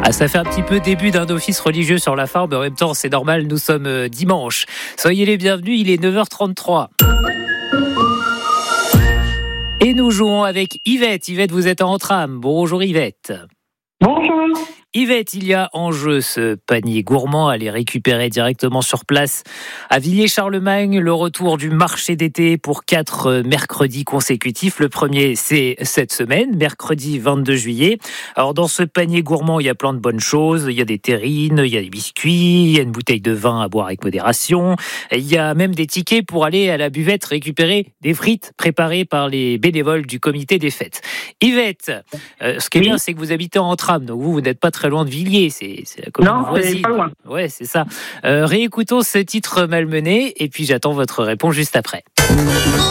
Ah, ça fait un petit peu début d'un office religieux sur la farm, mais en même temps, c'est normal, nous sommes dimanche. Soyez les bienvenus, il est 9h33. Et nous jouons avec Yvette. Yvette, vous êtes en tram. Bonjour Yvette. Bonjour. Yvette, il y a en jeu ce panier gourmand à aller récupérer directement sur place à Villiers-Charlemagne. Le retour du marché d'été pour 4 mercredis consécutifs. Le premier, c'est cette semaine, mercredi 22 juillet. Alors dans ce panier gourmand, il y a plein de bonnes choses. Il y a des terrines, il y a des biscuits, il y a une bouteille de vin à boire avec modération. Il y a même des tickets pour aller à la buvette récupérer des frites préparées par les bénévoles du comité des fêtes. Yvette, ce qui est bien, c'est que vous habitez en tram, donc vous n'êtes pas très loin de Villiers, c'est la commune voisine. C'est pas loin. Ouais, c'est ça. Réécoutons ce titre malmené et puis j'attends votre réponse juste après.